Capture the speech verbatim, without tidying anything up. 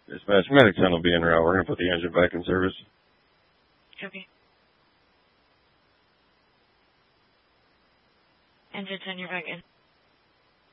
Dispatch, Medic ten will be en route. We're going to put the engine back in service. Copy. Engine ten, you're back in.